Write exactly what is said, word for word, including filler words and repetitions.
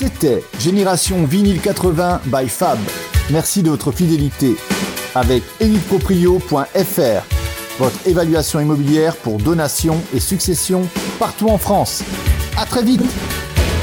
C'était Génération Vinyle quatre-vingts by Fab. Merci de votre fidélité. Avec elite proprio point f r, votre évaluation immobilière pour donation et succession partout en France. À très vite!